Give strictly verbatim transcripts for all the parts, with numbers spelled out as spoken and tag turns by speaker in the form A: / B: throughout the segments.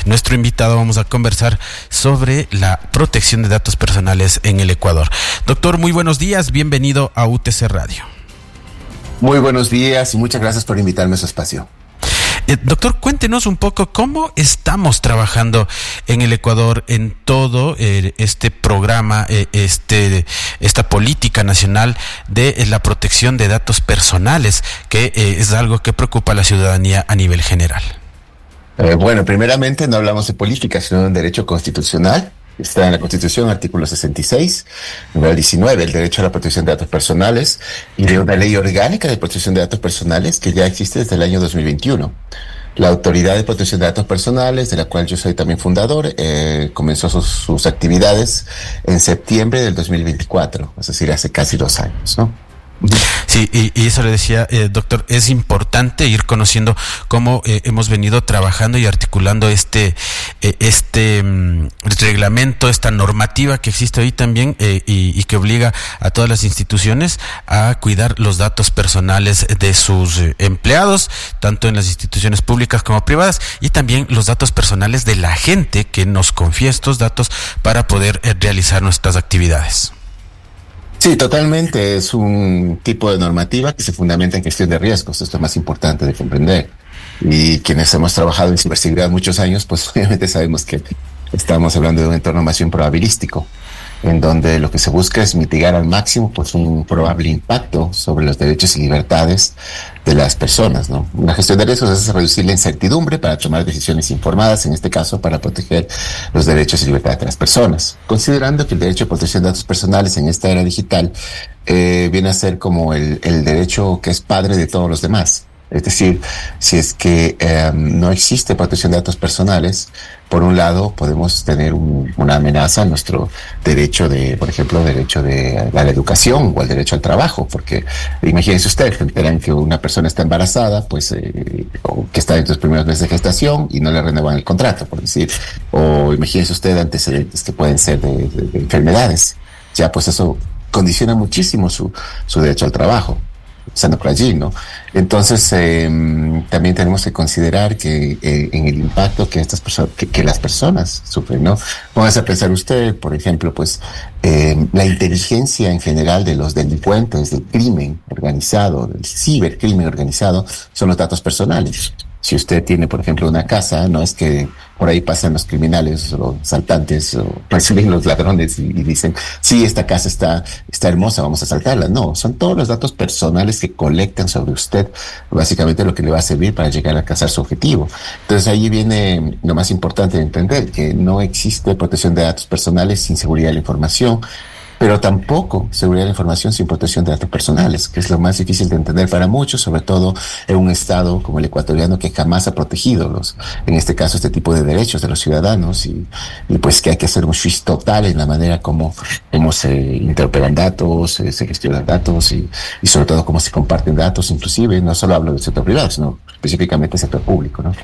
A: nuestro invitado, vamos a conversar sobre la protección de datos personales en el Ecuador. Doctor, muy buenos días, bienvenido a U T C Radio.
B: Muy buenos días y muchas gracias por invitarme a su espacio.
A: Eh, doctor, cuéntenos un poco cómo estamos trabajando en el Ecuador en todo eh, este programa, eh, este esta política nacional de eh, la protección de datos personales, que eh, es algo que preocupa a la ciudadanía a nivel general.
B: Eh, bueno, primeramente no hablamos de política, sino de un derecho constitucional. Está en la Constitución, artículo sesenta y seis, número diecinueve, el derecho a la protección de datos personales, y de una ley orgánica de protección de datos personales que ya existe desde el año dos mil veintiuno. La Autoridad de Protección de Datos Personales, de la cual yo soy también fundador, eh, comenzó sus, sus actividades en septiembre del dos mil veinticuatro, es decir, hace casi dos años, ¿no?
A: Sí, y, y eso le decía, eh, doctor, es importante ir conociendo cómo eh, hemos venido trabajando y articulando este eh, este um, reglamento, esta normativa que existe hoy también eh, y, y que obliga a todas las instituciones a cuidar los datos personales de sus eh, empleados, tanto en las instituciones públicas como privadas, y también los datos personales de la gente que nos confía estos datos para poder eh, realizar nuestras actividades.
B: Sí, totalmente. Es un tipo de normativa que se fundamenta en gestión de riesgos. Esto es lo más importante de comprender. Y quienes hemos trabajado en ciberseguridad muchos años, pues obviamente sabemos que estamos hablando de un entorno más bien probabilístico, en donde lo que se busca es mitigar al máximo pues un probable impacto sobre los derechos y libertades de las personas, ¿no? La gestión de riesgos es reducir la incertidumbre para tomar decisiones informadas, en este caso para proteger los derechos y libertades de las personas, considerando que el derecho a protección de datos personales en esta era digital eh, viene a ser como el, el derecho que es padre de todos los demás. Es decir, si es que eh, no existe protección de datos personales, por un lado podemos tener un, una amenaza a nuestro derecho de, por ejemplo, derecho de a la educación o al derecho al trabajo, porque imagínense usted, se enteran que una persona está embarazada, pues, eh, o que está en los primeros meses de gestación y no le renuevan el contrato, por decir, o imagínense usted antecedentes que pueden ser de, de, de enfermedades, ya pues eso condiciona muchísimo su, su derecho al trabajo. Empezando por allí, ¿no? Entonces, eh, también tenemos que considerar que eh, en el impacto que estas personas, que, que las personas sufren, ¿no? Póngase a pensar usted, por ejemplo, pues, eh, la inteligencia en general de los delincuentes, del crimen organizado, del cibercrimen organizado, son los datos personales. Si usted tiene, por ejemplo, una casa, no es que por ahí pasan los criminales o asaltantes o persiguen los ladrones y, y dicen, sí, esta casa está, está hermosa, vamos a asaltarla. No, son todos los datos personales que colectan sobre usted, básicamente lo que le va a servir para llegar a alcanzar su objetivo. Entonces ahí viene lo más importante de entender, que no existe protección de datos personales sin seguridad de la información, pero tampoco seguridad de la información sin protección de datos personales, que es lo más difícil de entender para muchos, sobre todo en un estado como el ecuatoriano que jamás ha protegido los, en este caso, este tipo de derechos de los ciudadanos, y, y pues que hay que hacer un switch total en la manera como, cómo se interoperan datos, eh, se gestionan datos y, y sobre todo cómo se comparten datos, inclusive, no solo hablo del sector privado, sino específicamente del sector público, ¿no?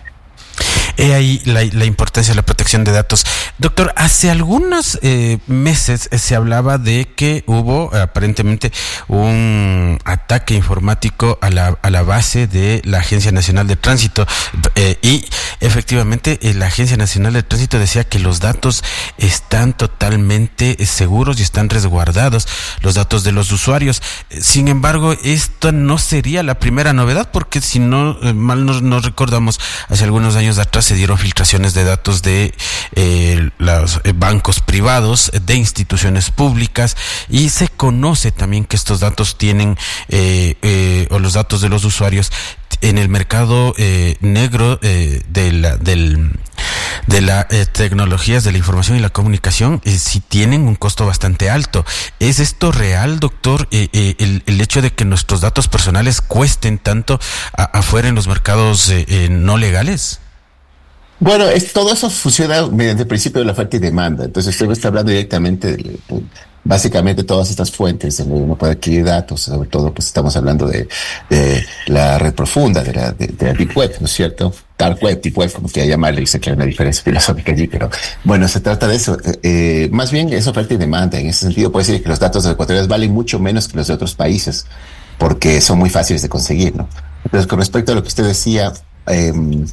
A: He ahí la, la importancia de la protección de datos. Doctor, hace algunos eh, meses eh, se hablaba de que hubo eh, aparentemente un ataque informático a la, a la base de la Agencia Nacional de Tránsito eh, y efectivamente eh, la Agencia Nacional de Tránsito decía que los datos están totalmente eh, seguros y están resguardados, los datos de los usuarios. Sin embargo, esto no sería la primera novedad, porque si no eh, mal nos, nos recordamos, hace algunos años atrás se dieron filtraciones de datos de eh, los eh, bancos privados, de instituciones públicas, y se conoce también que estos datos tienen, eh, eh, o los datos de los usuarios en el mercado eh, negro eh, de la, del, de las eh, tecnologías de la información y la comunicación, eh, sí tienen un costo bastante alto. ¿Es esto real, doctor? Eh, eh, el, el hecho de que nuestros datos personales cuesten tanto a, afuera en los mercados eh, eh, no legales.
B: Bueno, es, todo eso funciona mediante el principio de la oferta y demanda. Entonces, usted está hablando directamente de, de básicamente todas estas fuentes en donde uno puede adquirir datos, sobre todo pues estamos hablando de, de la red profunda, de la, de, de la Deep Web, ¿no es cierto? Dark Web, Deep Web, como quiera llamarle, dice que hay una diferencia filosófica allí, pero bueno, se trata de eso. Eh, más bien es oferta y demanda. En ese sentido puede decir que los datos de los ecuatorianos valen mucho menos que los de otros países, porque son muy fáciles de conseguir, ¿no? Entonces, con respecto a lo que usted decía, eh,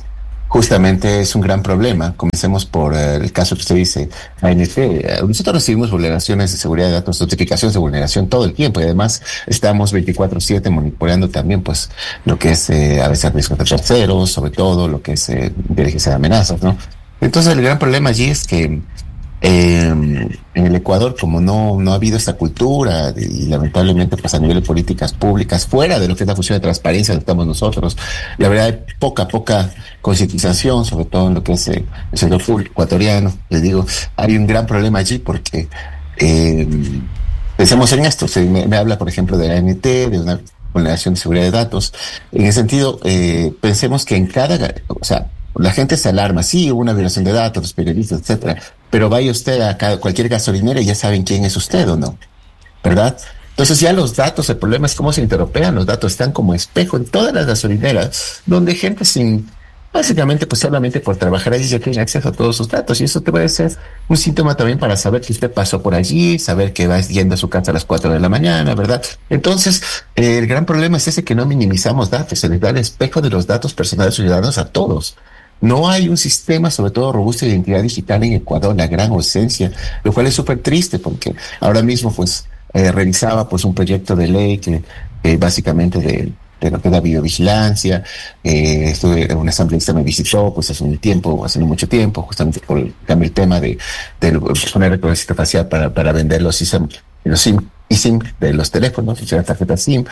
B: justamente es un gran problema. Comencemos por uh, el caso que usted dice, A N T. Uh, nosotros recibimos vulneraciones de seguridad de datos, notificaciones de vulneración todo el tiempo, y además estamos veinticuatro siete monitoreando también pues lo que es eh, a veces riesgo de terceros, sobre todo lo que es eh, inteligencia de amenazas, ¿no? Entonces el gran problema allí es que Eh, en el Ecuador, como no, no ha habido esta cultura y lamentablemente pues a nivel de políticas públicas, fuera de lo que es la función de transparencia que estamos nosotros, la verdad hay poca, poca concientización, sobre todo en lo que es eh, el sector público ecuatoriano. Les digo, hay un gran problema allí porque eh, pensemos en esto, se me, me habla por ejemplo de la A N T, de una vulneración de seguridad de datos. En ese sentido, eh, pensemos que en cada, o sea, la gente se alarma, sí, hubo una violación de datos, los periodistas, etcétera, pero vaya usted a cada, cualquier gasolinera y ya saben quién es usted o no, ¿verdad? Entonces ya los datos, el problema es cómo se interoperan los datos, están como espejo en todas las gasolineras, donde gente sin, básicamente pues solamente por trabajar allí ya tiene acceso a todos sus datos, y eso te puede ser un síntoma también para saber que usted pasó por allí, saber que va yendo a su casa a las cuatro de la mañana, ¿verdad? Entonces, eh, el gran problema es ese, que no minimizamos datos, se les da el espejo de los datos personales ciudadanos a todos. No hay un sistema, sobre todo robusto, de identidad digital en Ecuador, la gran ausencia, lo cual es súper triste porque ahora mismo pues eh, revisaba pues un proyecto de ley que eh, básicamente de, de lo que es la videovigilancia, eh, estuve en una asambleísta me visitó pues hace un tiempo, hace no mucho tiempo, justamente por el, también el tema de, de poner reconocimiento facial para, para vender los SIM, los SIM, eSIM de los teléfonos, o sea, tarjeta SIM.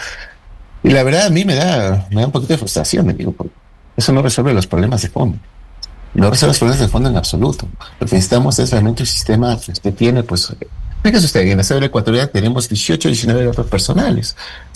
B: Y la verdad a mí me da, me da un poquito de frustración, me digo, porque eso no resuelve los problemas de fondo. No resuelve los problemas de fondo en absoluto. Lo que necesitamos es realmente un sistema que usted tiene, pues, fíjese usted, en la cédula ecuatoriana tenemos dieciocho, diecinueve datos personales,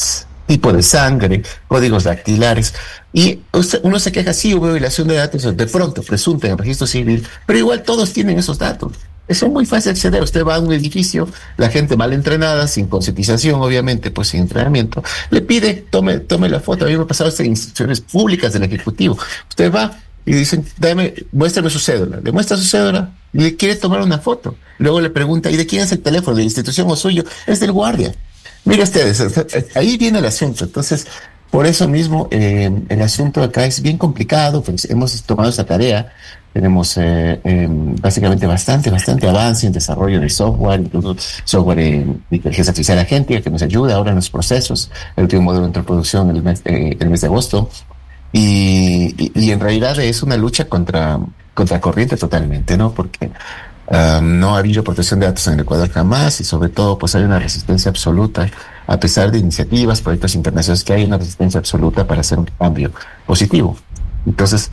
B: tipo de sangre, códigos dactilares, y usted, uno se queja, sí, hubo violación de datos, de pronto, presunta en el registro civil, pero igual todos tienen esos datos. Eso es muy fácil de acceder. Usted va a un edificio, la gente mal entrenada, sin concientización, obviamente, pues sin entrenamiento, le pide, tome, tome la foto. A mí me ha pasado estas instituciones públicas del Ejecutivo. Usted va y dicen, dame, muéstrame su cédula. Le muestra su cédula y le quiere tomar una foto. Luego le pregunta, ¿y de quién es el teléfono? ¿De la institución o suyo? Es del guardia. Mire ustedes, ahí viene el asunto. Entonces, por eso mismo, eh, el asunto acá es bien complicado, pues hemos tomado esa tarea. Tenemos eh, eh, básicamente bastante, bastante avance en desarrollo de software, incluso software en inteligencia artificial agente que nos ayuda ahora en los procesos. El último modelo entró en producción el mes, eh, el mes de agosto. Y, y, y en realidad es una lucha contra, contra corriente totalmente, ¿no? Porque um, no ha habido protección de datos en el Ecuador jamás, y sobre todo pues hay una resistencia absoluta, a pesar de iniciativas, proyectos internacionales, que hay una resistencia absoluta para hacer un cambio positivo. Entonces,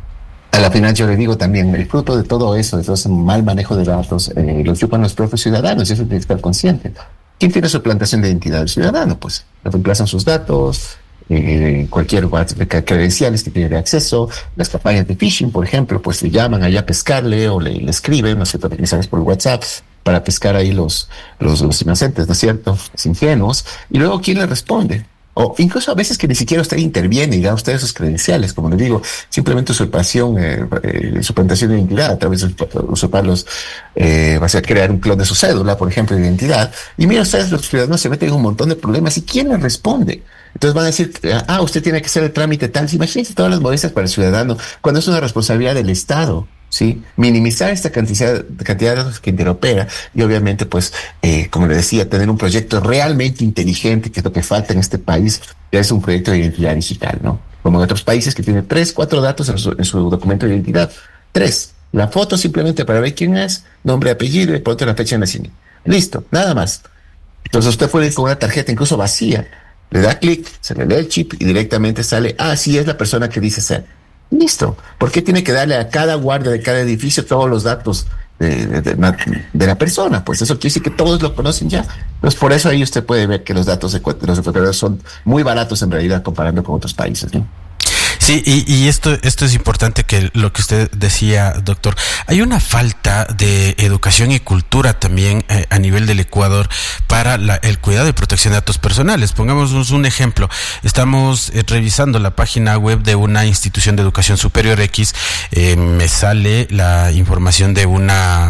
B: a la final yo le digo también, el fruto de todo eso, de todo ese mal manejo de datos, eh, lo chupan los propios ciudadanos, y eso tiene que estar consciente. ¿Quién tiene su plantación de identidad? El ciudadano, pues. Le reemplazan sus datos, eh, cualquier credenciales que tiene de acceso, las campañas de phishing, por ejemplo, pues le llaman allá a pescarle o le, le escriben, ¿no es cierto?, mensajes por WhatsApp para pescar ahí los, los, los inocentes, ¿no es cierto?, los ingenuos, y luego ¿quién le responde? O incluso a veces que ni siquiera usted interviene y da usted sus credenciales, como le digo, simplemente usurpación, eh, eh, suplantación de identidad, a través de usurparlos, eh, va a ser crear un clon de su cédula, por ejemplo, de identidad. Y mira, ustedes los ciudadanos se meten en un montón de problemas, ¿y quién les responde? Entonces van a decir, ah, usted tiene que hacer el trámite tal. Imagínense todas las molestias para el ciudadano, cuando es una responsabilidad del Estado. Sí, minimizar esta cantidad, cantidad de datos que interopera, y obviamente pues, eh, como le decía, tener un proyecto realmente inteligente, que es lo que falta en este país, ya es un proyecto de identidad digital, ¿no? Como en otros países que tienen tres, cuatro datos en su, en su documento de identidad. Tres, la foto simplemente para ver quién es, nombre, apellido y por la fecha de nacimiento. Listo, nada más. Entonces usted puede ir con una tarjeta incluso vacía, le da clic, se le lee el chip y directamente sale, ah, sí, es la persona que dice ser. Listo. ¿Por qué tiene que darle a cada guardia de cada edificio todos los datos de, de, de, de la persona? Pues eso quiere decir que todos lo conocen ya. Entonces, por eso ahí usted puede ver que los datos de los ecuatorianos son muy baratos en realidad comparando con otros países, ¿no?
A: Sí, y, y esto, esto es importante, que lo que usted decía, doctor. Hay una falta de educación y cultura también eh, a nivel del Ecuador para la, el cuidado y protección de datos personales. Pongámonos un ejemplo. Estamos eh, revisando la página web de una institución de educación superior X. Eh, me sale la información de una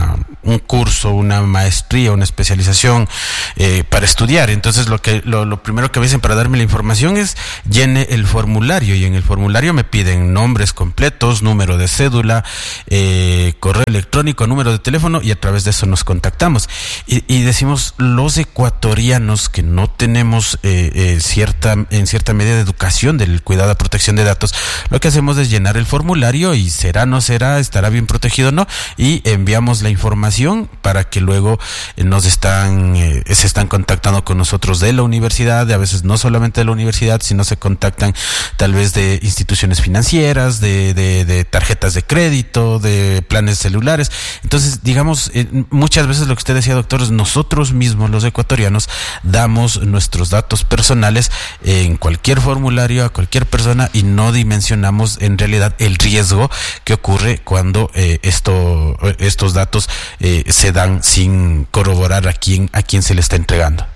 A: un curso, una maestría, una especialización eh, para estudiar. Entonces lo que lo, lo primero que me dicen para darme la información es llene el formulario, y en el formulario me piden nombres completos, número de cédula, eh, correo electrónico, número de teléfono, y a través de eso nos contactamos. Y, y decimos, los ecuatorianos que no tenemos eh, eh, cierta en cierta medida de educación del cuidado y protección de datos, lo que hacemos es llenar el formulario y será, no será, estará bien protegido o no, y enviamos la información para que luego eh, nos están eh, se están contactando con nosotros de la universidad, de a veces no solamente de la universidad, sino se contactan tal vez de instituciones financieras, de, de, de tarjetas de crédito, de planes celulares. Entonces, digamos, eh, muchas veces lo que usted decía, doctor, es nosotros mismos, los ecuatorianos, damos nuestros datos personales en cualquier formulario a cualquier persona y no dimensionamos en realidad el riesgo que ocurre cuando eh, esto, estos datos eh, se dan sin corroborar a quién, a quién se le está entregando.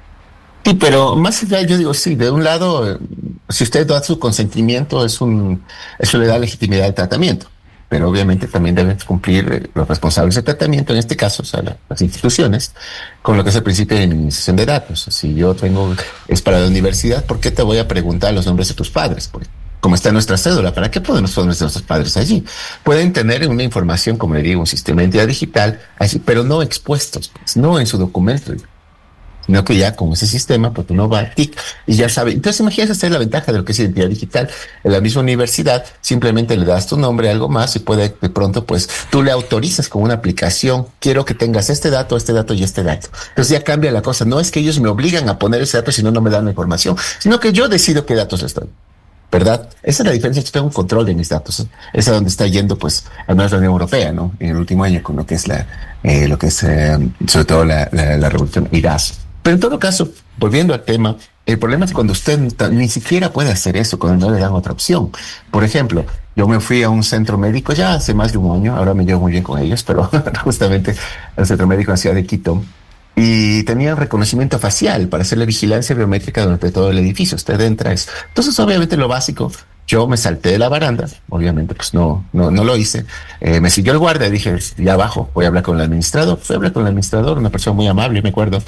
B: Sí, pero más allá, yo digo, sí, de un lado, si usted da su consentimiento, es un, eso le da legitimidad al tratamiento. Pero obviamente también deben cumplir los responsables del tratamiento, en este caso, o sea, la, las instituciones, con lo que es el principio de minimización de datos. Si yo tengo, es para la universidad, ¿por qué te voy a preguntar los nombres de tus padres? Porque, como está en nuestra cédula, ¿para qué ponen los nombres de nuestros padres allí? Pueden tener una información, como le digo, un sistema de identidad digital, allí, pero no expuestos, pues, no en su documento, sino que ya con ese sistema, pues uno va tic y ya sabe. Entonces, imagínate, esta es la ventaja de lo que es identidad digital. En la misma universidad, simplemente le das tu nombre, algo más, y puede de pronto, pues, tú le autorizas con una aplicación, quiero que tengas este dato, este dato y este dato. Entonces ya cambia la cosa. No es que ellos me obligan a poner ese dato, si no, no me dan la información, sino que yo decido qué datos les doy. ¿Verdad? Esa es la diferencia. Yo tengo un control de mis datos. Esa es donde está yendo, pues, al menos la Unión Europea, ¿no? En el último año, con lo que es la, eh, lo que es, eh, sobre todo la, la, la revolución I R A S. Pero en todo caso, volviendo al tema, el problema es cuando usted ni siquiera puede hacer eso, cuando no le dan otra opción. Por ejemplo, yo me fui a un centro médico ya hace más de un año, ahora me llevo muy bien con ellos, pero justamente al centro médico en la ciudad de Quito, y tenían reconocimiento facial para hacer la vigilancia biométrica durante todo el edificio. Usted entra eso. Entonces, obviamente, lo básico, yo me salté de la baranda, obviamente, pues no, no, no lo hice. Eh, me siguió el guardia y dije, ya abajo, voy a hablar con el administrador. Fui a hablar con el administrador, una persona muy amable, me acuerdo.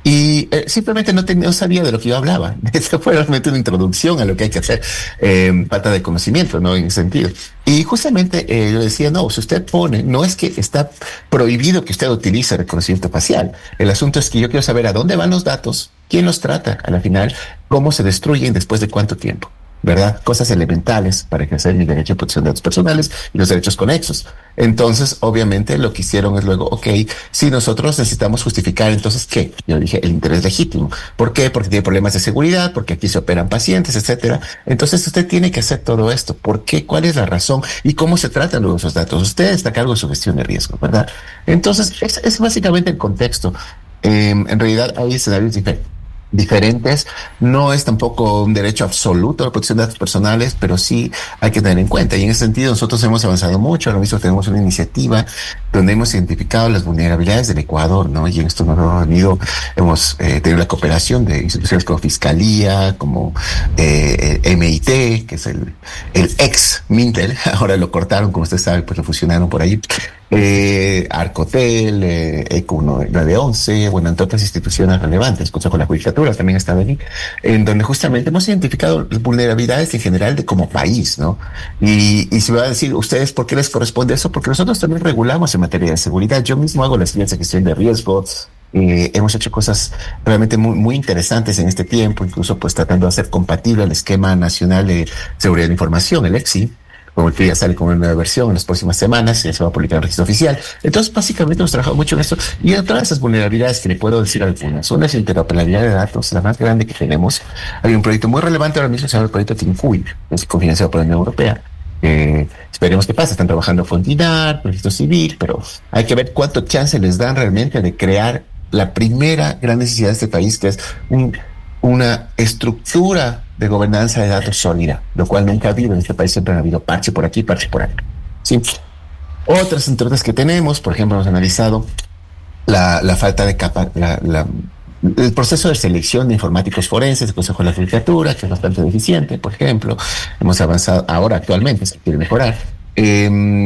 B: Y eh, simplemente no, tenía, no sabía de lo que yo hablaba. Esa fue realmente una introducción a lo que hay que hacer. Eh, falta de conocimiento, ¿no? En ese sentido. Y justamente eh, yo decía, no, si usted pone, no es que está prohibido que usted utilice reconocimiento facial. El asunto es que yo quiero saber a dónde van los datos, quién los trata, a la final, cómo se destruyen, después de cuánto tiempo. ¿Verdad? Cosas elementales para ejercer mi derecho de protección de datos personales y los derechos conexos. Entonces, obviamente, lo que hicieron es luego, ok, si nosotros necesitamos justificar, entonces, ¿qué? Yo dije, el interés legítimo. ¿Por qué? Porque tiene problemas de seguridad, porque aquí se operan pacientes, etcétera. Entonces, usted tiene que hacer todo esto. ¿Por qué? ¿Cuál es la razón? ¿Y cómo se tratan luego esos datos? Usted está a cargo de su gestión de riesgo, ¿verdad? Entonces, es, es básicamente el contexto. Eh, en realidad, hay escenarios diferentes. diferentes, no es tampoco un derecho absoluto a la protección de datos personales, pero sí hay que tener en cuenta, y en ese sentido nosotros hemos avanzado mucho. Ahora mismo tenemos una iniciativa donde hemos identificado las vulnerabilidades del Ecuador, ¿no? Y en esto nos hemos venido, hemos eh, tenido la cooperación de instituciones como Fiscalía, como eh, M I T, que es el, el ex Mintel, ahora lo cortaron, como usted sabe, pues lo fusionaron por ahí. Eh, Arcotel, eh, E C U nueve once, bueno, entre otras instituciones relevantes, el Consejo de la Judicatura también está allí, en donde justamente hemos identificado vulnerabilidades en general de como país, ¿no? Y, y se va a decir, ¿ustedes por qué les corresponde eso? Porque nosotros también regulamos en materia de seguridad. Yo mismo hago las guías de gestión de riesgos. Eh, hemos hecho cosas realmente muy, muy interesantes en este tiempo, incluso pues tratando de hacer compatible el esquema nacional de seguridad de la información, el E X I. Como el que ya sale con una nueva versión en las próximas semanas, ya se va a publicar en el registro oficial. Entonces, básicamente hemos trabajado mucho en esto, y en todas esas vulnerabilidades que le puedo decir algunas. Una es la interoperabilidad de datos, la más grande que tenemos. Hay un proyecto muy relevante ahora mismo, se llama el proyecto TINCUI, es cofinanciado por la Unión Europea. Eh, esperemos que pase. Están trabajando con DINAR, registro civil, pero hay que ver cuánto chance les dan realmente de crear la primera gran necesidad de este país, que es un, una estructura de gobernanza de datos sólida, lo cual nunca ha habido en este país. Siempre ha habido parche por aquí, parche por ahí. ¿Sí? Otras entrevistas que tenemos, por ejemplo, hemos analizado la, la falta de capa, la, la, el proceso de selección de informáticos forenses del Consejo de la Judicatura, que es bastante deficiente, por ejemplo. Hemos avanzado ahora actualmente, se quiere mejorar. Eh,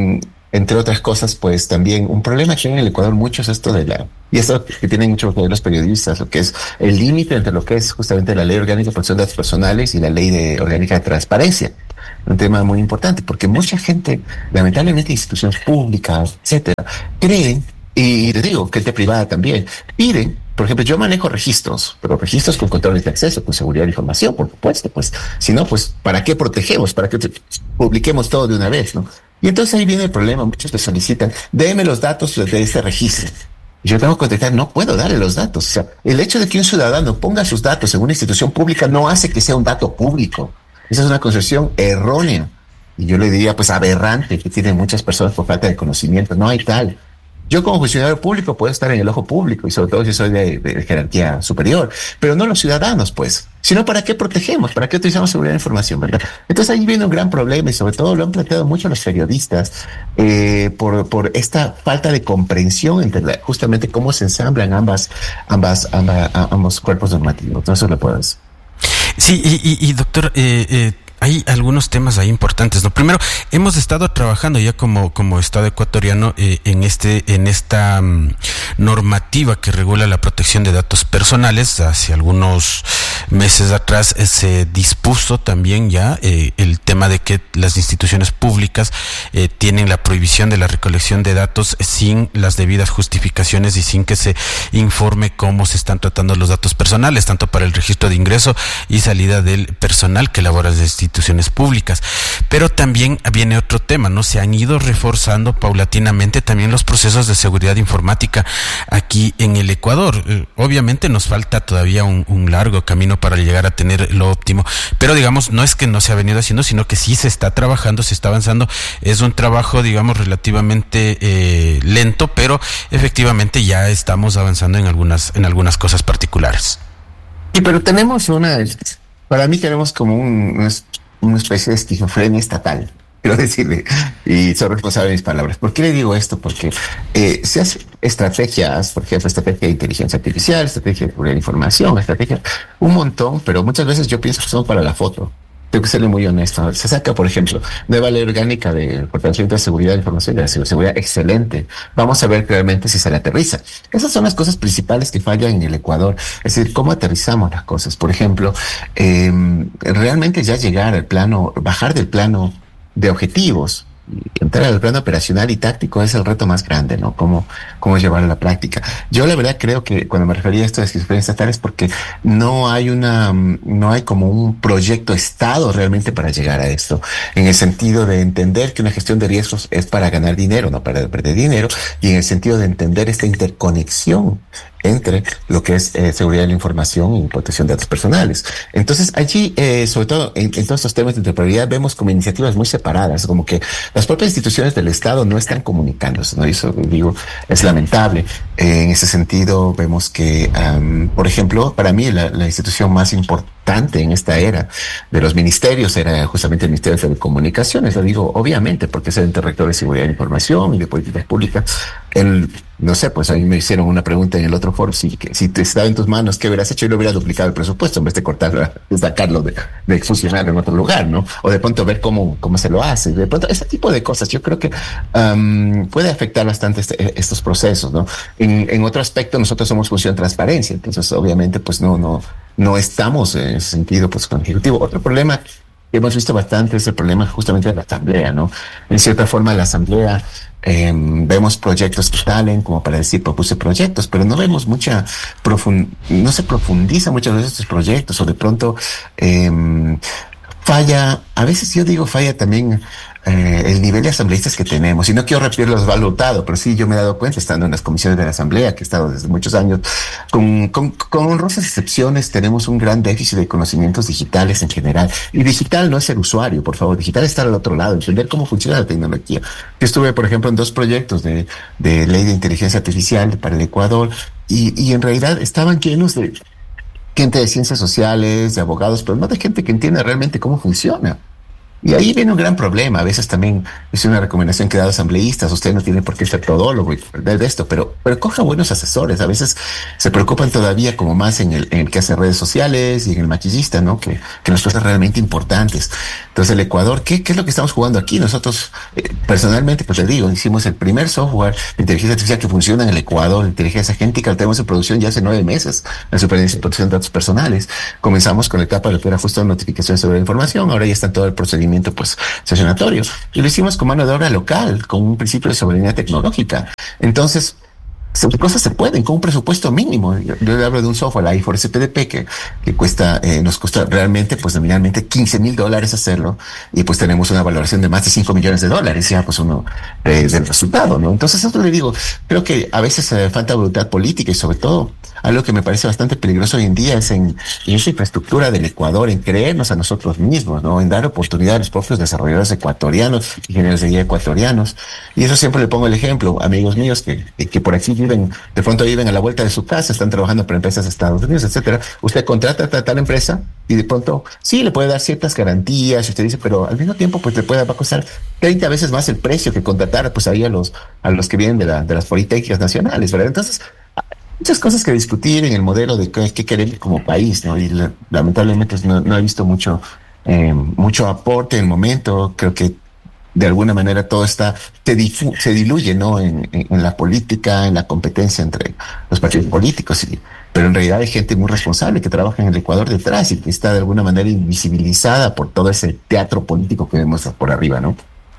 B: entre otras cosas, pues también un problema que hay en el Ecuador mucho es esto de la, y esto que tienen muchos de los periodistas, lo que es el límite entre lo que es justamente la Ley Orgánica de Protección de Datos Personales y la Ley de Orgánica de Transparencia. Un tema muy importante, porque mucha gente, lamentablemente instituciones públicas, etcétera, creen, y les digo, gente privada también, piden, por ejemplo, yo manejo registros, pero registros con controles de acceso, con seguridad de información, por supuesto, pues, si no, pues, ¿para qué protegemos? ¿Para qué publiquemos todo de una vez, no? Y entonces ahí viene el problema, muchos le solicitan, déme los datos de este registro. Yo tengo que contestar, no puedo darle los datos. O sea, el hecho de que un ciudadano ponga sus datos en una institución pública no hace que sea un dato público. Esa es una concepción errónea. Y yo le diría, pues, aberrante, que tienen muchas personas por falta de conocimiento. No hay tal. Yo como funcionario público puedo estar en el ojo público y sobre todo si soy de, de jerarquía superior, pero no los ciudadanos, pues. Sino, ¿para qué protegemos? ¿Para qué utilizamos seguridad de información, verdad? Entonces ahí viene un gran problema y sobre todo lo han planteado mucho los periodistas eh, por, por esta falta de comprensión entre la, justamente cómo se ensamblan ambas, ambas, ambas, ambos cuerpos normativos. No eso lo puedo decir.
A: Sí, y, y, y doctor, eh, eh, hay algunos temas ahí importantes, ¿no? Primero, hemos estado trabajando ya como, como Estado ecuatoriano eh, en este, en esta um, normativa que regula la protección de datos personales. Hace algunos meses atrás eh, se dispuso también ya eh, el tema de que las instituciones públicas eh, tienen la prohibición de la recolección de datos sin las debidas justificaciones y sin que se informe cómo se están tratando los datos personales, tanto para el registro de ingreso y salida del personal que labora en instituciones públicas. Pero también viene otro tema, ¿no? Se han ido reforzando paulatinamente también los procesos de seguridad informática aquí en el Ecuador. Eh, obviamente nos falta todavía un, un largo camino para llegar a tener lo óptimo, pero digamos, no es que no se ha venido haciendo, sino que sí se está trabajando, se está avanzando. Es un trabajo, digamos, relativamente eh, lento, pero efectivamente ya estamos avanzando en algunas, en algunas cosas particulares.
B: Sí, pero tenemos una, para mí tenemos como un, una, una especie de esquizofrenia estatal, quiero decirle, y soy responsable de mis palabras. ¿Por qué le digo esto? Porque eh, se hacen estrategias, por ejemplo, estrategia de inteligencia artificial, estrategia de seguridad de información, estrategia, un montón, pero muchas veces yo pienso que son para la foto. Tengo que serle muy honesto. Se saca, por ejemplo, nueva ley orgánica de fortalecimiento de seguridad de información y de la seguridad excelente. Vamos a ver realmente si se le aterriza. Esas son las cosas principales que fallan en el Ecuador. Es decir, cómo aterrizamos las cosas. Por ejemplo, eh, realmente ya llegar al plano, bajar del plano de objetivos, entrar al plano operacional y táctico es el reto más grande, ¿no? Cómo, cómo llevarlo a la práctica. Yo la verdad creo que cuando me refería a esto de esquizofrenia estatal es porque no hay una, no hay como un proyecto Estado realmente para llegar a esto, en el sentido de entender que una gestión de riesgos es para ganar dinero, no para perder dinero, y en el sentido de entender esta interconexión entre lo que es eh, seguridad de la información y protección de datos personales. Entonces, allí, eh, sobre todo en, en todos estos temas de interoperabilidad, vemos como iniciativas muy separadas, como que las propias instituciones del Estado no están comunicándose, ¿no? Y eso, digo, es lamentable. Eh, en ese sentido, vemos que, um, por ejemplo, para mí la, la institución más importante en esta era de los ministerios era justamente el Ministerio de Telecomunicaciones. Lo digo, obviamente, porque es el ente rector de seguridad de la información y de políticas públicas. El, no sé, pues a mí me hicieron una pregunta en el otro foro, si, que, si te estaba en tus manos, ¿qué hubieras hecho? Y lo hubiera duplicado el presupuesto en vez de cortarlo, de sacarlo de, de funcionar en otro lugar, ¿no? O de pronto ver cómo, cómo se lo hace. De pronto, ese tipo de cosas, yo creo que um, puede afectar bastante este, estos procesos, ¿no? En, en otro aspecto, nosotros somos función transparencia, entonces obviamente, pues no, no, no estamos en ese sentido, pues con el Ejecutivo. Otro problema que hemos visto bastante es el problema justamente de la Asamblea, ¿no? En cierta forma, la Asamblea, eh, vemos proyectos que salen como para decir, propuse proyectos, pero no vemos mucha profund no se profundiza muchas veces estos proyectos, o de pronto eh, falla, a veces yo digo falla también eh, el nivel de asambleístas que tenemos, y no quiero repetir los valutado, pero sí yo me he dado cuenta estando en las comisiones de la Asamblea, que he estado desde muchos años, con, con, con honrosas excepciones, tenemos un gran déficit de conocimientos digitales en general, y digital no es ser usuario, por favor, digital es estar al otro lado, entender cómo funciona la tecnología. Yo estuve, por ejemplo, en dos proyectos de, de ley de inteligencia artificial para el Ecuador, y, y en realidad estaban llenos de gente de ciencias sociales, de abogados, pero no de gente que entienda realmente cómo funciona. Y ahí viene un gran problema. A veces también es una recomendación que da a asambleístas. Usted no tiene por qué ser todólogo y perder de esto, pero, pero coja buenos asesores. A veces se preocupan todavía como más en el, en el que hace redes sociales y en el maquillista, ¿no? Que, que las cosas realmente importantes. Entonces, el Ecuador, ¿qué, qué es lo que estamos jugando aquí? Nosotros, eh, personalmente, pues le digo, hicimos el primer software de inteligencia artificial que funciona en el Ecuador, inteligencia agéntica, lo tenemos en producción ya hace nueve meses, la Superintendencia de Protección de Datos Personales. Comenzamos con la etapa de lo que era justo notificaciones sobre la información, ahora ya está en todo el procedimiento, pues, sancionatorio. Y lo hicimos con mano de obra local, con un principio de soberanía tecnológica. Entonces, cosas se pueden con un presupuesto mínimo. Yo, yo le hablo de un software, la I cuatro S P D P, que, que cuesta, eh, nos cuesta realmente, pues nominalmente quince mil dólares hacerlo, y pues tenemos una valoración de más de cinco millones de dólares, ya pues uno eh, del resultado, ¿no? Entonces, eso le digo, creo que a veces eh, falta voluntad política y sobre todo, algo que me parece bastante peligroso hoy en día es en, en esa infraestructura del Ecuador, en creernos a nosotros mismos, ¿no? En dar oportunidad a los propios desarrolladores ecuatorianos, ingenieros de guía ecuatorianos. Y eso siempre le pongo el ejemplo, amigos míos que, que por aquí viven, de pronto viven a la vuelta de su casa, están trabajando para empresas de Estados Unidos, etcétera. Usted contrata a tal empresa y de pronto sí le puede dar ciertas garantías, y usted dice, pero al mismo tiempo pues le puede va a costar treinta veces más el precio que contratar pues ahí a los a los que vienen de la de las politécnicas nacionales, ¿verdad? Entonces, muchas cosas que discutir en el modelo de qué, qué queremos como país, ¿no? Y la, lamentablemente no, no he visto mucho eh, mucho aporte en el momento. Creo que de alguna manera todo está, se, difu, se diluye, ¿no? En, en, en la política, en la competencia entre los partidos políticos, y, pero en realidad hay gente muy responsable que trabaja en el Ecuador detrás y que está de alguna manera invisibilizada por todo ese teatro político que vemos por arriba, ¿no?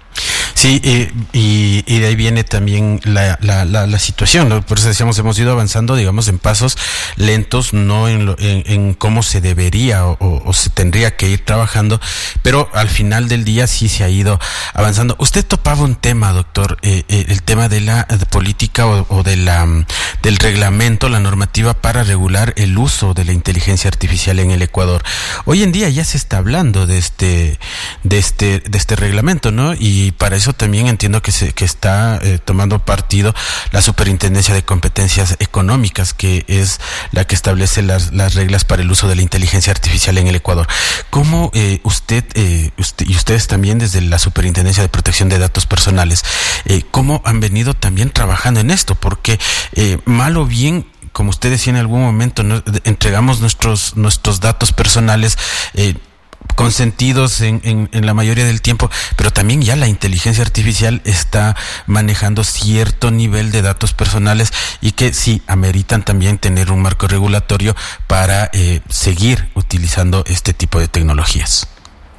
A: Sí, eh, y, y de ahí viene también la, la, la, la situación, ¿no? Por eso decíamos, hemos ido avanzando, digamos, en pasos lentos, no en, lo, en, en cómo se debería o, o, o se tendría que ir trabajando, pero al final del día sí se ha ido avanzando. Usted topaba un tema, doctor, eh, eh, el tema de la de política o, o de la del reglamento, la normativa para regular el uso de la inteligencia artificial en el Ecuador. Hoy en día ya se está hablando de este de este de este reglamento, ¿no? Y para eso también entiendo que se que está eh, tomando partido la Superintendencia de Competencias Económicas, que es la que establece las las reglas para el uso de la inteligencia artificial en el Ecuador. ¿Cómo eh, usted, eh, usted y ustedes también desde la Superintendencia de Protección de Datos Personales, eh, cómo han venido también trabajando en esto? Porque eh, mal o bien, como usted decía en algún momento, ¿no?, entregamos nuestros nuestros datos personales eh, consentidos en, en, en la mayoría del tiempo, pero también ya la inteligencia artificial está manejando cierto nivel de datos personales y que sí ameritan también tener un marco regulatorio para eh, seguir utilizando este tipo de tecnologías.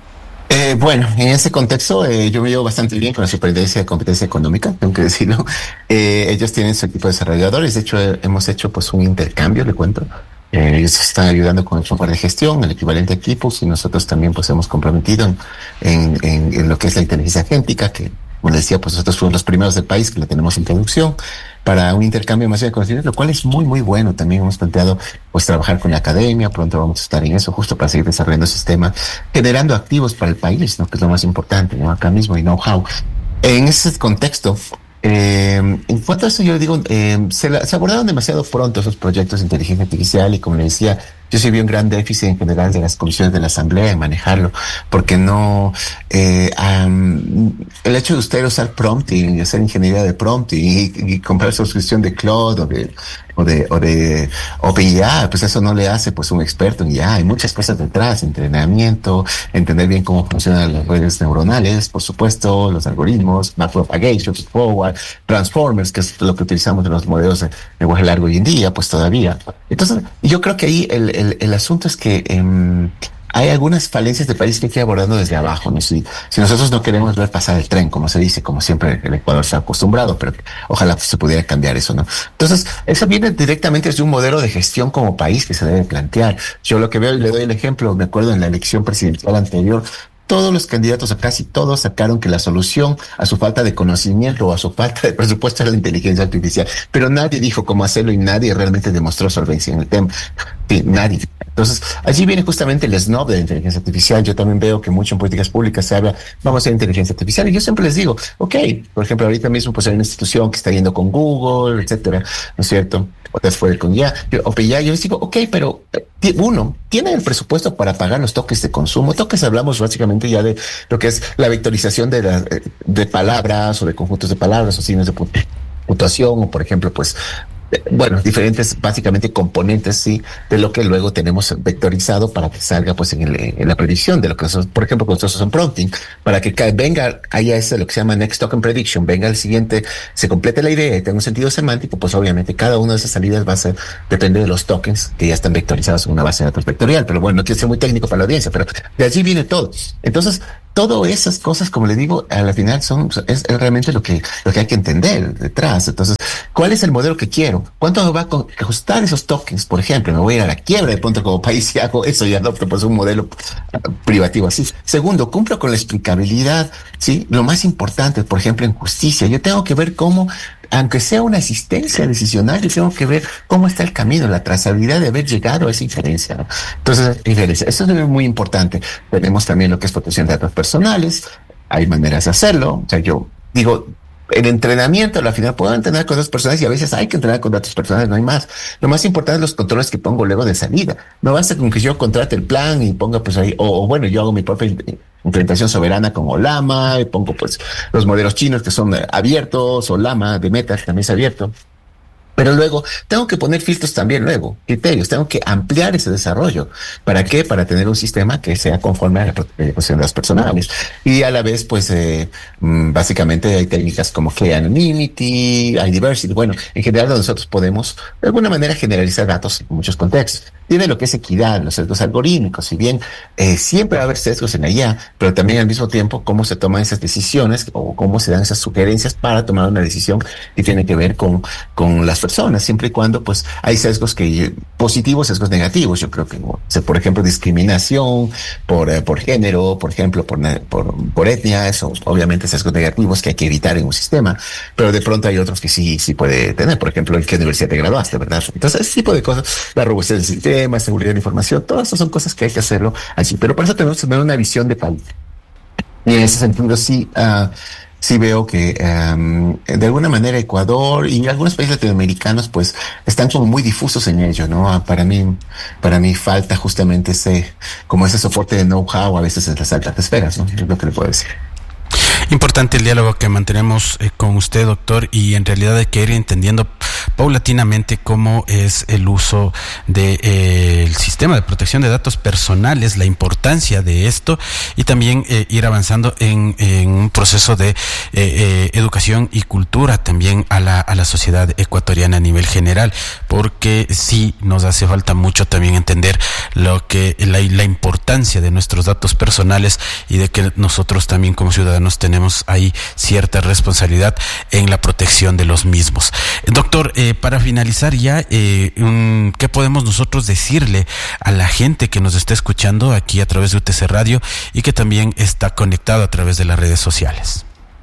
B: Eh, bueno, en ese contexto eh, yo me llevo bastante bien con la Superintendencia de Competencia Económica, tengo que decirlo. Eh, ellos tienen su equipo de desarrolladores, de hecho eh, hemos hecho pues un intercambio, le cuento. Eh, ellos están ayudando con el software de gestión, el equivalente a equipos, y nosotros también pues hemos comprometido en, en, en, en lo que es la inteligencia agéntica, que como les decía, pues nosotros fuimos los primeros del país que la tenemos en producción, para un intercambio masivo de conocimiento, lo cual es muy, muy bueno. También hemos planteado pues trabajar con la academia, pronto vamos a estar en eso, justo para seguir desarrollando el sistema, generando activos para el país, ¿no? Que es lo más importante, ¿no? Acá mismo, y know-how. En ese contexto, Eh, en cuanto a eso, yo digo, eh, se, la, se abordaron demasiado pronto esos proyectos de inteligencia artificial, y como le decía, yo sí vi un gran déficit en general de las comisiones de la Asamblea en manejarlo, porque no, eh, um, el hecho de usted usar prompting y hacer ingeniería de prompting y, y comprar suscripción de Claude o de, o de, o de OpenAI, pues eso no le hace pues un experto en I A. Hay muchas cosas detrás, entrenamiento, entender bien cómo funcionan las redes neuronales, por supuesto, los algoritmos, backpropagation, forward, transformers, que es lo que utilizamos en los modelos de lenguaje largo hoy en día, pues todavía. Entonces, yo creo que ahí el, el, el asunto es que eh, hay algunas falencias del país que hay que ir abordando desde abajo, ¿no? Si, si nosotros no queremos ver pasar el tren, como se dice, como siempre el Ecuador está acostumbrado, pero ojalá se pudiera cambiar eso, ¿no? Entonces, eso viene directamente desde un modelo de gestión como país que se debe plantear. Yo lo que veo, y le doy el ejemplo, me acuerdo en la elección presidencial anterior, todos los candidatos, a casi todos, sacaron que la solución a su falta de conocimiento o a su falta de presupuesto era la inteligencia artificial, pero nadie dijo cómo hacerlo y nadie realmente demostró solvencia en el tema. Sí, nadie. Entonces, allí viene justamente el snob de la inteligencia artificial. Yo también veo que mucho en políticas públicas se habla, vamos a hacer inteligencia artificial, y yo siempre les digo, ok, por ejemplo, ahorita mismo pues hay una institución que está yendo con Google, etcétera, ¿no es cierto? otras fuera con ya. Yo, ya, yo les digo, ok, pero uno, ¿tiene el presupuesto para pagar los tokens de consumo? Tokens hablamos básicamente ya de lo que es la vectorización de, la, de palabras o de conjuntos de palabras o signos de puntuación o, por ejemplo, pues, bueno, diferentes básicamente componentes, sí, de lo que luego tenemos vectorizado para que salga pues en, el, en la predicción de lo que son, por ejemplo, con nosotros son prompting, para que venga, haya ese, lo que se llama next token prediction, venga el siguiente, se complete la idea y tenga un sentido semántico, pues obviamente cada una de esas salidas va a ser, depende de los tokens que ya están vectorizados en una base de datos vectorial, pero bueno, no quiero ser muy técnico para la audiencia, pero de allí viene todo. Entonces, todas esas cosas, como le digo, a la final son, es, es realmente lo que, lo que hay que entender detrás. Entonces, ¿cuál es el modelo que quiero? ¿Cuánto me va a costar esos tokens? Por ejemplo, me voy a ir a la quiebra de pronto como país y hago eso y adopto pues un modelo privativo así. Segundo, cumplo con la explicabilidad, ¿sí? Lo más importante, por ejemplo, en justicia, yo tengo que ver cómo, aunque sea una asistencia decisional, yo tengo que ver cómo está el camino, la trazabilidad de haber llegado a esa inferencia, ¿no? Entonces, inferencia, eso es muy importante. Tenemos también lo que es protección de datos personales, hay maneras de hacerlo, o sea, yo digo, el entrenamiento, al final puedo entrenar con datos personales y a veces hay que entrenar con datos personales, no hay más. Lo más importante es los controles que pongo luego de salida. No basta con que yo contrate el plan y ponga pues ahí, o, o bueno, yo hago mi propia implementación soberana con Ollama y pongo pues los modelos chinos que son abiertos, Ollama de Meta que también es abierto. Pero luego tengo que poner filtros también luego, criterios, tengo que ampliar ese desarrollo. ¿Para qué? Para tener un sistema que sea conforme a la protección de las personales. Y a la vez, pues, eh, básicamente hay técnicas como que anonymity, hay diversity. Bueno, en general nosotros podemos de alguna manera generalizar datos en muchos contextos. Tiene lo que es equidad, los sesgos algorítmicos, si bien eh, siempre va a haber sesgos en I A, pero también al mismo tiempo cómo se toman esas decisiones o cómo se dan esas sugerencias para tomar una decisión que tiene que ver con, con las personas, siempre y cuando pues hay sesgos que positivos, sesgos negativos. Yo creo que, o sea, por ejemplo, discriminación por, eh, por género, por ejemplo, por, por, por etnia, eso obviamente sesgos negativos que hay que evitar en un sistema, pero de pronto hay otros que sí, sí puede tener, por ejemplo, en qué universidad te graduaste, ¿verdad? Entonces, ese tipo de cosas, la robustez del sistema, seguridad de información, todas estas son cosas que hay que hacerlo allí, pero por eso tenemos que tener una visión de país. Y en ese sentido sí, uh, sí veo que um, de alguna manera Ecuador y algunos países latinoamericanos pues están como muy difusos en ello, ¿no? Para mí, para mí falta justamente ese, como ese soporte de know-how a veces en las altas esferas, ¿no? Es lo que le puedo decir.
A: Importante el diálogo que mantenemos eh, con usted, doctor, y en realidad hay que ir entendiendo paulatinamente cómo es el uso del de, eh, sistema de protección de datos personales, la importancia de esto y también eh, ir avanzando en, en un proceso de eh, eh, educación y cultura también a la, a la sociedad ecuatoriana a nivel general, porque sí nos hace falta mucho también entender lo que la, la importancia de nuestros datos personales y de que nosotros también como ciudadanos tenemos ahí cierta responsabilidad en la protección de los mismos. Doctor, eh, para finalizar ya, eh, un, ¿qué podemos nosotros decirle a la gente que nos está escuchando aquí a través de U T C Radio y que también está conectado a través de las redes sociales?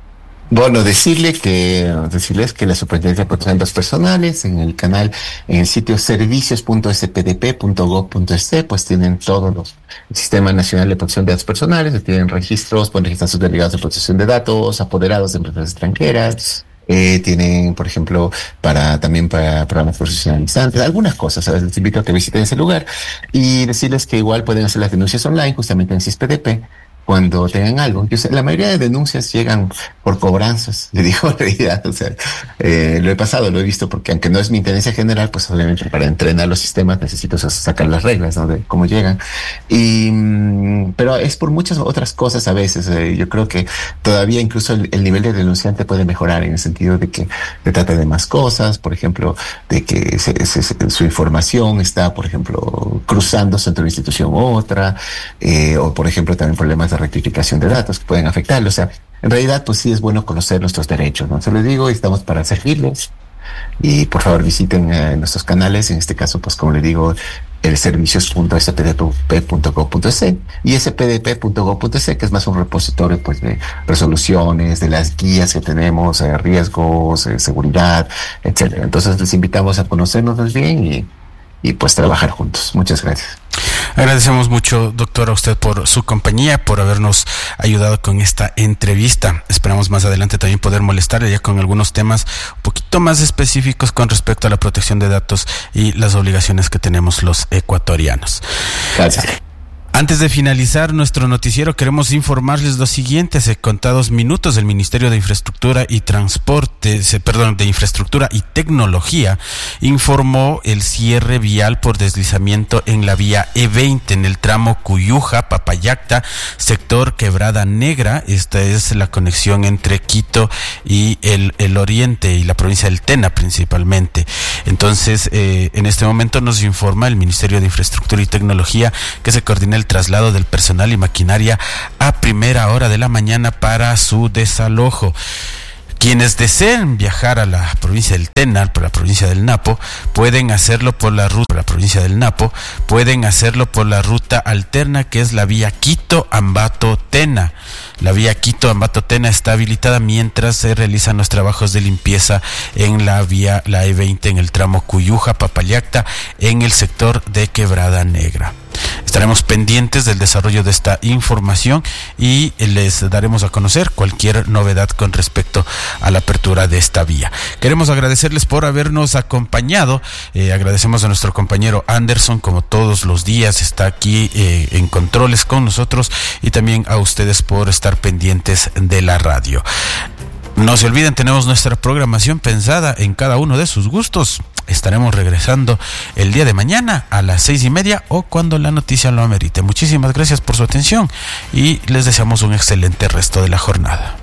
B: Bueno, decirle que, decirles que la Superintendencia de Protección de Datos Personales en el canal, en el sitio servicios punto s p d p punto gob punto es t, pues tienen todos los, el Sistema Nacional de Protección de Datos Personales, tienen registros, pueden registrar sus delegados de protección de datos, apoderados de empresas extranjeras, eh, tienen, por ejemplo, para, también para programas profesionalizantes, algunas cosas, ¿sabes? Les invito a que visiten ese lugar y decirles que igual pueden hacer las denuncias online justamente en C I S P D P. Cuando tengan algo. Yo sé, la mayoría de denuncias llegan por cobranzas, le digo en realidad, o sea, eh, lo he pasado, lo he visto, porque aunque no es mi intendencia general, pues obviamente para entrenar los sistemas necesito sacar las reglas, ¿no? De cómo llegan. Y, pero es por muchas otras cosas a veces. Eh, yo creo que todavía incluso el, el nivel de denunciante puede mejorar en el sentido de que se trata de más cosas, por ejemplo, de que se, se, se, su información está, por ejemplo, cruzándose entre una institución u otra, eh, o por ejemplo también problemas de rectificación de datos que pueden afectarlo. O sea, en realidad, pues sí es bueno conocer nuestros derechos, ¿no? Se les digo, estamos para servirles. Y por favor visiten eh, nuestros canales, en este caso, pues como le digo, el servicios punto s p d p punto gob punto es t y s p d p punto gob punto es t, que es más un repositorio pues de resoluciones, de las guías que tenemos, eh, riesgos, eh, seguridad, etcétera. Entonces les invitamos a conocernos bien y, y pues trabajar juntos. Muchas gracias.
A: Agradecemos mucho, doctor, a usted por su compañía, por habernos ayudado con esta entrevista. Esperamos más adelante también poder molestarle ya con algunos temas un poquito poquito más específicos con respecto a la protección de datos y las obligaciones que tenemos los ecuatorianos.
B: Gracias.
A: Antes de finalizar nuestro noticiero, queremos informarles lo siguiente. Hace contados minutos el Ministerio de Infraestructura y Transporte, perdón, de Infraestructura y Tecnología informó el cierre vial por deslizamiento en la vía E veinte en el tramo Cuyuja-Papayacta, sector Quebrada Negra. Esta es la conexión entre Quito y el, el oriente y la provincia del Tena principalmente. Entonces, eh, en este momento nos informa el Ministerio de Infraestructura y Tecnología que se coordina el traslado del personal y maquinaria a primera hora de la mañana para su desalojo. Quienes deseen viajar a la provincia del Tena, por la provincia del Napo, pueden hacerlo por la ruta, por la provincia del Napo, pueden hacerlo por la ruta alterna que es la vía Quito-Ambato-Tena. La vía Quito-Ambato-Tena está habilitada mientras se realizan los trabajos de limpieza en la vía, la E veinte en el tramo Cuyuja-Papayacta en el sector de Quebrada Negra. Estaremos pendientes del desarrollo de esta información y les daremos a conocer cualquier novedad con respecto a la apertura de esta vía. Queremos agradecerles por habernos acompañado. Eh, agradecemos a nuestro compañero Anderson, como todos los días, está aquí eh, en controles con nosotros, y también a ustedes por estar pendientes de la radio. No se olviden, tenemos nuestra programación pensada en cada uno de sus gustos. Estaremos regresando el día de mañana a las seis y media o cuando la noticia lo amerite. Muchísimas gracias por su atención y les deseamos un excelente resto de la jornada.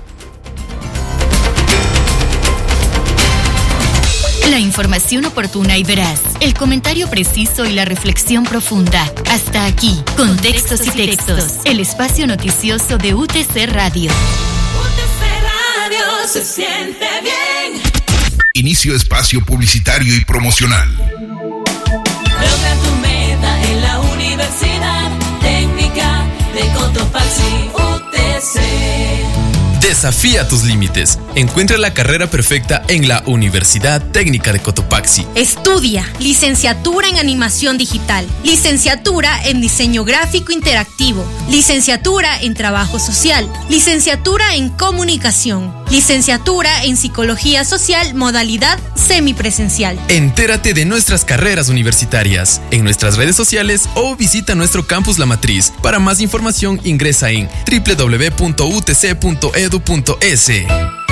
C: La información oportuna y veraz, el comentario preciso y la reflexión profunda. Hasta aquí, Contextos y Textos, el espacio noticioso de U T C Radio.
D: U T C Radio se siente bien.
E: Inicio espacio publicitario y promocional.
D: Logra tu meta en la Universidad Técnica de Cotopaxi, U T C.
F: Desafía tus límites. Encuentra la carrera perfecta en la Universidad Técnica de Cotopaxi.
G: Estudia licenciatura en animación digital, licenciatura en diseño gráfico interactivo, licenciatura en trabajo social, licenciatura en comunicación, licenciatura en psicología social, modalidad semipresencial.
F: Entérate de nuestras carreras universitarias en nuestras redes sociales o visita nuestro campus La Matriz. Para más información ingresa en doble u doble u doble u punto u t c punto e d u punto es.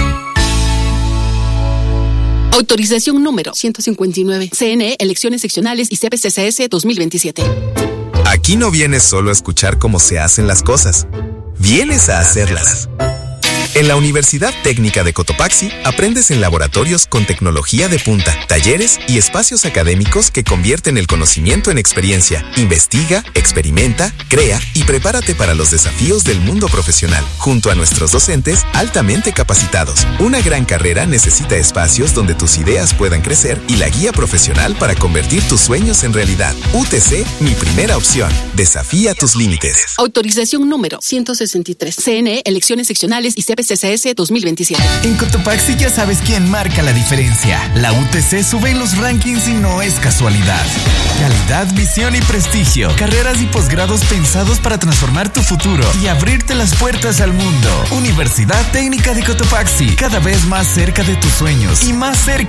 H: Autorización número ciento cincuenta y nueve. C N E, Elecciones Seccionales y C P C C S dos mil veintisiete.
I: Aquí no vienes solo a escuchar cómo se hacen las cosas. Vienes a hacerlas. En la Universidad Técnica de Cotopaxi aprendes en laboratorios con tecnología de punta, talleres y espacios académicos que convierten el conocimiento en experiencia. Investiga, experimenta, crea y prepárate para los desafíos del mundo profesional, junto a nuestros docentes altamente capacitados. Una gran carrera necesita espacios donde tus ideas puedan crecer y la guía profesional para convertir tus sueños en realidad. U T C, mi primera opción. Desafía tus límites.
H: Autorización número ciento sesenta y tres. C N E, Elecciones Seccionales y C P C C S dos mil veintisiete.
J: En Cotopaxi ya sabes quién marca la diferencia. La U T C sube en los rankings y no es casualidad. Calidad, visión y prestigio. Carreras y posgrados pensados para transformar tu futuro y abrirte las puertas al mundo. Universidad Técnica de Cotopaxi, cada vez más cerca de tus sueños y más cerca